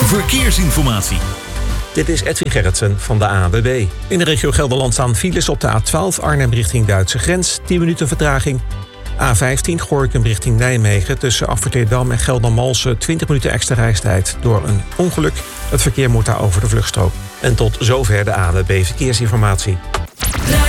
verkeersinformatie. Dit is Edwin Gerritsen van de ANWB. In de regio Gelderland staan files op de A12 Arnhem richting Duitse grens. 10 minuten vertraging. A15 Gorinchem richting Nijmegen tussen Afferteerdam en Geldermalsen 20 minuten extra reistijd door een ongeluk. Het verkeer moet daar over de vluchtstrook. En tot zover de ANWB Verkeersinformatie.